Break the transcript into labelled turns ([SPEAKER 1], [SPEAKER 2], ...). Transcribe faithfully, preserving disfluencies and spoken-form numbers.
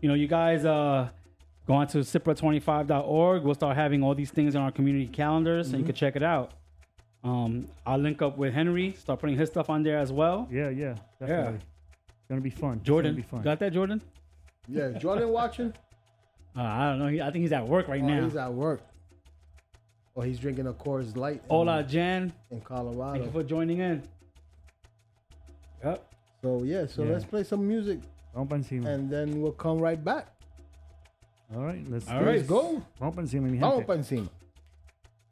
[SPEAKER 1] you know, you guys uh, go on to cipra twenty-five dot org. We'll start having all these things on our community calendars, mm-hmm. and you can check it out. Um, I'll link up with Henry, start putting his stuff on there as well.
[SPEAKER 2] Yeah, yeah, definitely. Yeah. It's gonna be fun.
[SPEAKER 1] Jordan,
[SPEAKER 2] be fun.
[SPEAKER 1] Got that, Jordan?
[SPEAKER 3] Yeah, Jordan watching?
[SPEAKER 1] Uh, I don't know. He, I think he's at work right
[SPEAKER 3] oh,
[SPEAKER 1] now.
[SPEAKER 3] He's at work. Or he's drinking a Coors Light. In,
[SPEAKER 1] Hola, Jan.
[SPEAKER 3] In Colorado.
[SPEAKER 1] Thank you for joining in. Yep.
[SPEAKER 3] So, yeah, so yeah. let's play some music.
[SPEAKER 2] Vamos encima.
[SPEAKER 3] And then we'll come right back.
[SPEAKER 2] All right, let's,
[SPEAKER 1] All right.
[SPEAKER 3] let's go.
[SPEAKER 2] Vamos encima, mi gente.
[SPEAKER 3] Vamos encima.